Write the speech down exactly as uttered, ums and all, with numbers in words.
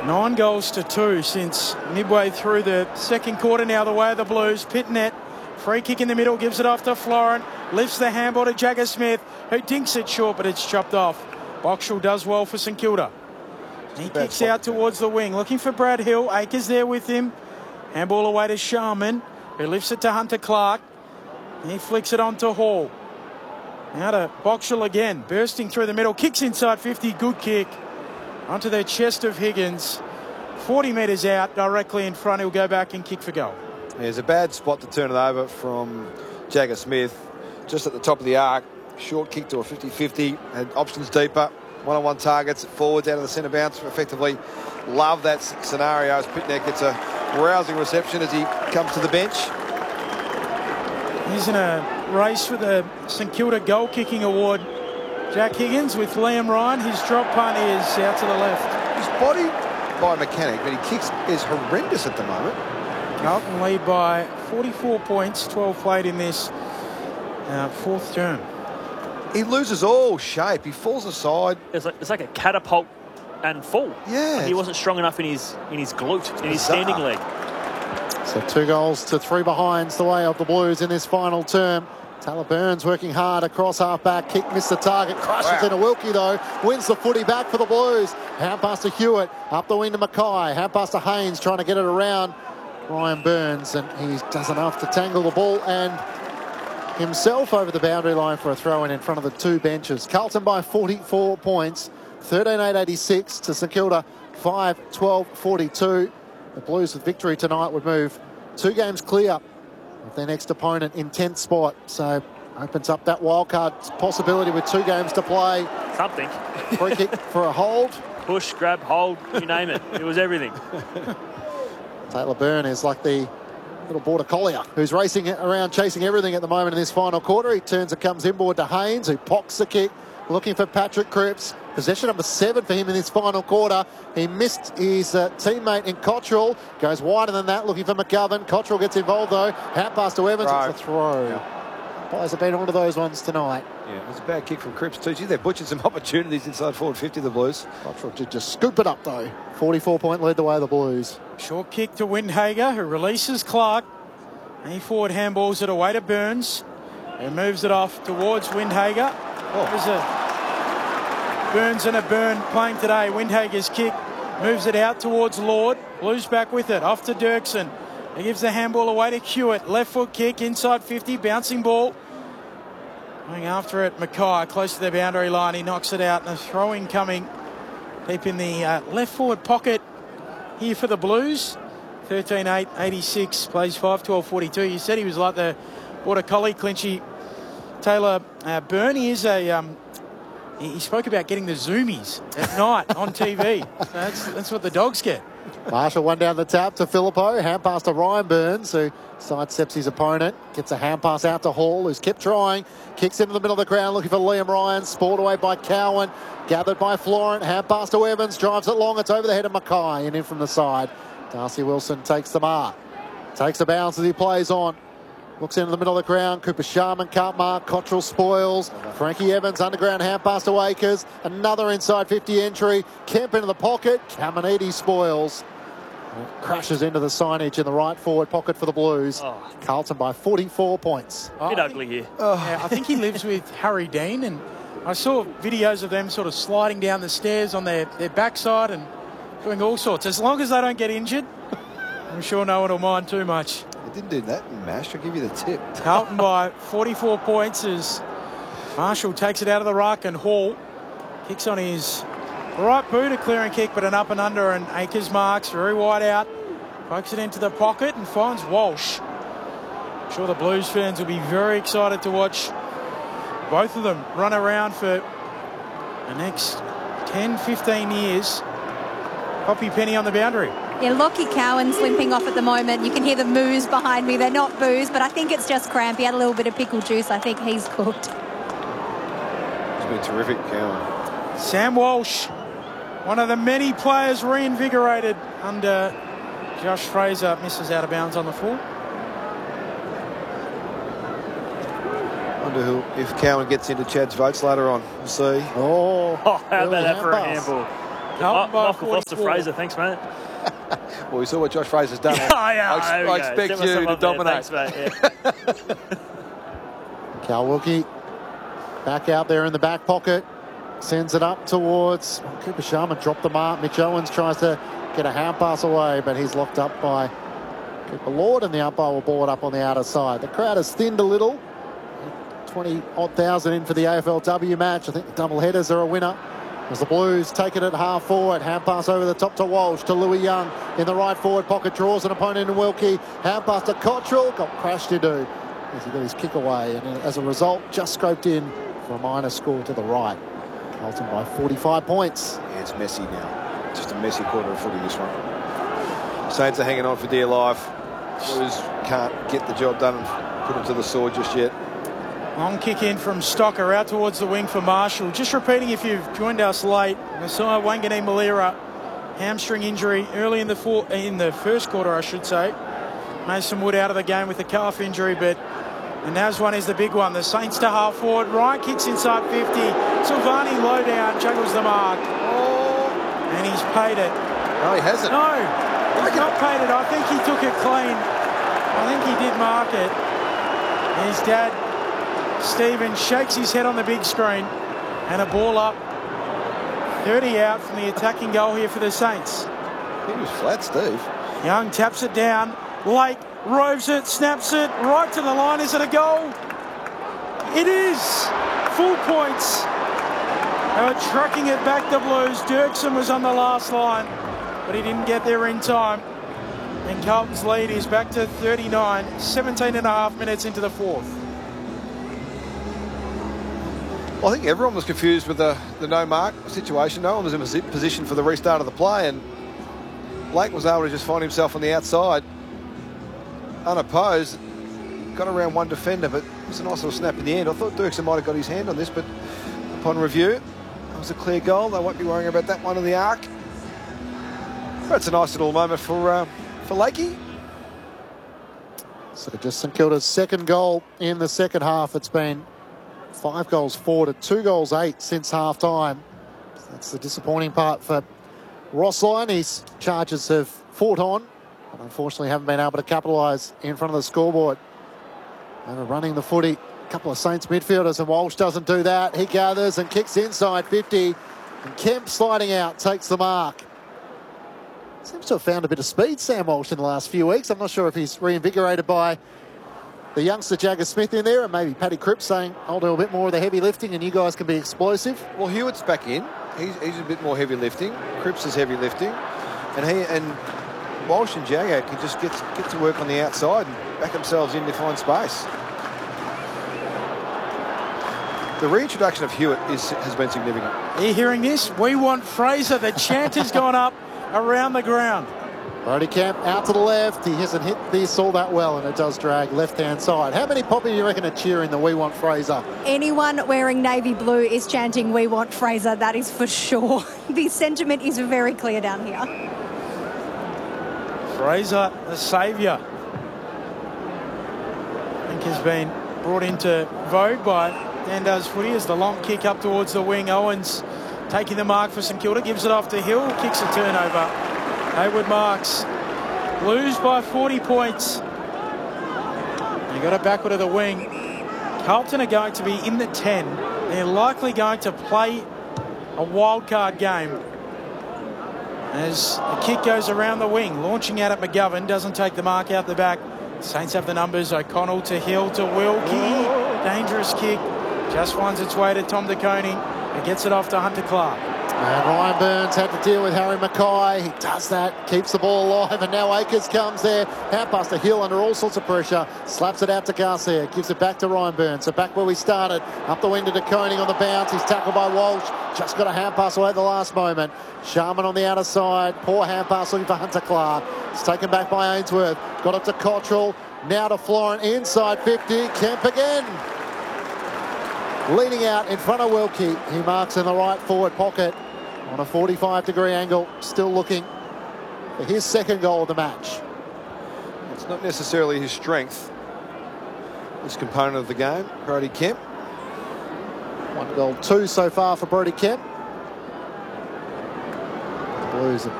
Nine goals to two since midway through the second quarter. Now the way of the Blues. Pitnet, free kick in the middle, gives it off to Florent. Lifts the handball to Jagger Smith, who dinks it short, but it's chopped off. Boxall does well for St Kilda. He kicks out towards the wing, looking for Brad Hill. Akers there with him. Handball away to Sharman, who lifts it to Hunter Clark. He flicks it on to Hall. Now to Boxall again, bursting through the middle. Kicks inside fifty, good kick. Onto the chest of Higgins. forty metres out, directly in front. He'll go back and kick for goal. Yeah, it's a bad spot to turn it over from Jagger Smith. Just at the top of the arc. Short kick to a fifty fifty. Had options deeper. One-on-one targets, forwards out of the centre bounce. Effectively love that scenario as Pitnet gets a rousing reception as he comes to the bench. He's in a race for the St Kilda goal kicking award. Jack Higgins with Liam Ryan. His drop punt is out to the left. His body by mechanic, but he kicks is horrendous at the moment. Carlton lead by forty-four points, twelve played in this uh, fourth term. He loses all shape. He falls aside. It's like, it's like a catapult and fall. Yeah. Like he wasn't strong enough in his in his glute, in his standing leg. So two goals to three behind's the way of the Blues in this final term. Taylor Burns working hard across half-back. Kick missed the target. Crushes wow. into Wilkie, though. Wins the footy back for the Blues. Hand pass to Hewitt. Up the wing to Mackay. Hand pass to Haynes, trying to get it around Ryan Burns. And he does enough to tangle the ball and himself over the boundary line for a throw-in in front of the two benches. Carlton by forty-four points. thirteen eight eighty-six to St Kilda. five twelve forty-two. The Blues with victory tonight would move two games clear of their next opponent in tenth spot. So opens up that wildcard possibility with two games to play. Something. Free kick for a hold. Push, grab, hold, you name it. It was everything. Taylor Byrne is like the little border collier who's racing around chasing everything at the moment in this final quarter. He turns and comes inboard to Haynes, who pocks the kick, looking for Patrick Cripps. Possession number seven for him in this final quarter. He missed his uh, teammate in Cottrell. Goes wider than that, looking for McGovern. Cottrell gets involved, though. Hand pass to Evans. Throw. It's a throw. Yeah. Players have been onto those ones tonight. Yeah, it was a bad kick from Cripps, too. Gee, they've butchered some opportunities inside forward fifty, the Blues. Cottrell did just scoop it up, though. forty-four point lead the way of the Blues. Short kick to Windhager, who releases Clark. He forward handballs it away to Burns, who moves it off towards Windhager. Oh. There's a Burns and a burn playing today. Windhager's kick moves it out towards Lord. Blues back with it. Off to Dirksen. He gives the handball away to Hewitt. Left foot kick inside fifty. Bouncing ball. Going after it, Mackay close to the boundary line. He knocks it out. And a throw-in coming deep in the uh, left forward pocket here for the Blues. thirteen eight eighty-six. Plays five twelve forty-two. You said he was like the Border Collie Clinchy. Taylor uh, Byrne is a... Um, He spoke about getting the zoomies at night on T V. So that's, that's what the dogs get. Marshall one down the tap to Filippo. Hand pass to Ryan Burns, who sidesteps his opponent. Gets a hand pass out to Hall, who's kept trying. Kicks into the middle of the ground, looking for Liam Ryan. Spoiled away by Cowan. Gathered by Florent. Hand pass to Evans. Drives it long. It's over the head of Mackay and in from the side. Darcy Wilson takes the mark. Takes a bounce as he plays on. Looks into the middle of the ground. Cooper Sharman can't mark. Cottrell spoils. Frankie Evans underground hand pass to Akers. Another inside fifty entry. Kemp into the pocket. Caminiti spoils. Crashes into the signage in the right forward pocket for the Blues. Oh. Carlton by forty-four points. A bit oh, ugly here. Oh. Yeah, I think he lives with Harry Dean, and I saw videos of them sort of sliding down the stairs on their, their backside and doing all sorts. As long as they don't get injured, I'm sure no one will mind too much. They didn't do that in MASH. I'll give you the tip. Carlton by forty-four points as Marshall takes it out of the ruck and Hall kicks on his right boot, a clearing kick, but an up and under, and Akers marks very wide out. Pokes it into the pocket and finds Walsh. I'm sure the Blues fans will be very excited to watch both of them run around for the next ten, fifteen years. Poppy Penny on the boundary. Yeah, Lockie Cowan's limping off at the moment. You can hear the moos behind me. They're not boos, but I think it's just cramp. He had a little bit of pickle juice. I think he's cooked. It's been terrific, Cowan. Sam Walsh, one of the many players reinvigorated under Josh Fraser, misses out of bounds on the full. Wonder who, if Cowan gets into Chad's votes later on. We'll see. Oh, oh how about that for a handball? Carlton by Michael Foster forty-four. Fraser, thanks, mate. Well, we saw what Josh Fraser's done. Oh, yeah, I, ex- there we I go. expect Set you myself to up there. dominate. Thanks, mate. Yeah. Cal Wilkie back out there in the back pocket. Sends it up towards oh, Cooper Sharman. Dropped the mark. Mitch Owens tries to get a hand pass away, but he's locked up by Cooper Lord, and the umpire will ball it up on the outer side. The crowd has thinned a little. twenty odd thousand in for the A F L W match. I think the double headers are a winner. As the Blues take it at half forward. Hand pass over the top to Walsh, to Louis Young in the right forward pocket. Draws an opponent in Wilkie. Hand pass to Cottrell. Got crashed into as he got his kick away. And as a result, just scoped in for a minor score to the right. Carlton by forty-five points. Yeah, it's messy now. Just a messy quarter of footy, this one. Saints are hanging on for dear life. Blues can't get the job done and put them to the sword just yet. Long kick in from Stocker out towards the wing for Marshall. Just repeating, if you've joined us late, Messiah Wangani Malira, hamstring injury early in the four, in the first quarter, I should say. Mason Wood out of the game with a calf injury, but the Navs one is the big one. The Saints to half forward. Ryan kicks inside fifty. Silvani low down, juggles the mark. Oh, and he's paid it. No, he hasn't. No, he's not paid it. I think he took it clean. I think he did mark it. His dad, Stephen, shakes his head on the big screen, and a ball up. thirty out from the attacking goal here for the Saints. He was flat, Steve. Young taps it down. Lake roves it, snaps it, right to the line. Is it a goal? It is. Full points. They were trucking it back, the Blues. Dirksen was on the last line, but he didn't get there in time. And Carlton's lead is back to thirty-nine, seventeen and a half minutes into the fourth. Well, I think everyone was confused with the, the no mark situation. No one was in a position for the restart of the play, and Blake was able to just find himself on the outside, unopposed. Got around one defender, but it was a nice little snap in the end. I thought Dirksen might have got his hand on this, but upon review, it was a clear goal. They won't be worrying about that one in the arc. That's a nice little moment for uh, for Lakey. So just St Kilda's second goal in the second half. It's been five goals four to two goals eight since half time. That's the disappointing part for Ross Lyon. His Chargers have fought on, but unfortunately haven't been able to capitalise in front of the scoreboard. They were running the footy. A couple of Saints midfielders, and Walsh doesn't do that. He gathers and kicks inside fifty, and Kemp sliding out takes the mark. Seems to have found a bit of speed, Sam Walsh, in the last few weeks. I'm not sure if he's reinvigorated by the youngster Jagger Smith in there, and maybe Paddy Cripps saying, I'll do a bit more of the heavy lifting and you guys can be explosive. Well, Hewitt's back in. He's, he's a bit more heavy lifting. Cripps is heavy lifting. And he and Walsh and Jagger can just get, get to work on the outside and back themselves in to find space. The reintroduction of Hewitt is, has been significant. Are you hearing this? We want Fraser. The chant has gone up around the ground. Brodie Kemp out to the left. He hasn't hit this all that well, and it does drag left-hand side. How many, Poppy, do you reckon are cheering the We Want Fraser? Anyone wearing navy blue is chanting We Want Fraser, that is for sure. The sentiment is very clear down here. Fraser, the saviour, I think has been brought into vogue by Dan Does Footy as the long kick up towards the wing. Owens taking the mark for St Kilda, gives it off to Hill, kicks a turnover. Hayward marks. Blues by forty points. They got it backward of the wing. Carlton are going to be in the ten. They're likely going to play a wild card game. As the kick goes around the wing, launching out at McGovern, doesn't take the mark out the back. Saints have the numbers. O'Connell to Hill to Wilkie. Dangerous kick. Just finds its way to Tom De Koning and gets it off to Hunter Clark. And Ryan Burns had to deal with Harry Mackay. He does that, keeps the ball alive, and now Akers comes there. Hand pass to Hill under all sorts of pressure. Slaps it out to Garcia, gives it back to Ryan Burns. So back where we started, up the wing to De Koning on the bounce. He's tackled by Walsh. Just got a hand pass away at the last moment. Sharman on the outer side. Poor hand pass looking for Hunter Clark. It's taken back by Ainsworth. Got it to Cottrell. Now to Florent inside fifty. Kemp again. Leaning out in front of Wilkie. He marks in the right forward pocket on a forty-five degree angle, still looking for his second goal of the match. It's not necessarily his strength, this component of the game, Brodie Kemp. One goal, two so far for Brodie Kemp. Blues have